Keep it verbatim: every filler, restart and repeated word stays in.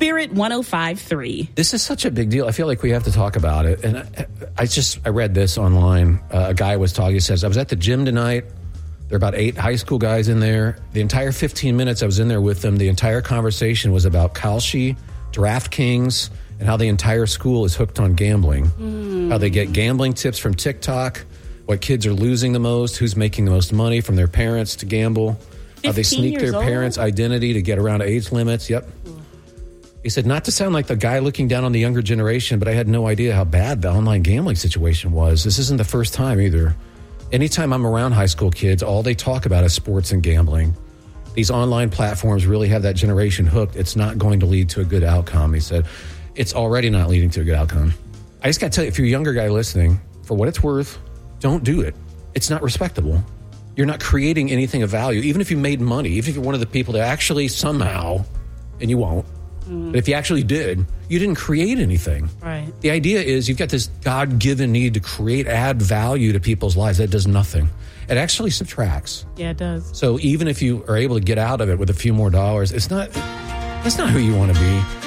Spirit one oh five point three. This is such a big deal. I feel like we have to talk about it. And I, I just, I read this online. Uh, a guy was talking, he says, I was at the gym tonight. There are about eight high school guys in there. The entire fifteen minutes I was in there with them, the entire conversation was about Kalshi, DraftKings, and how the entire school is hooked on gambling. Mm. How they get gambling tips from TikTok, what kids are losing the most, who's making the most money from their parents to gamble, how they sneak their old? parents' identity to get around age limits. Yep. Mm. He said, not to sound like the guy looking down on the younger generation, but I had no idea how bad the online gambling situation was. This isn't the first time either. Anytime I'm around high school kids, all they talk about is sports and gambling. These online platforms really have that generation hooked. It's not going to lead to a good outcome. He said, it's already not leading to a good outcome. I just got to tell you, if you're a younger guy listening, for what it's worth, don't do it. It's not respectable. You're not creating anything of value. Even if you made money, even if you're one of the people that actually somehow, and you won't, mm. but if you actually did, you didn't create anything. Right. The idea is you've got this God-given need to create, add value to people's lives. That does nothing. It actually subtracts. Yeah, it does. So even if you are able to get out of it with a few more dollars, it's not, that's not who you want to be.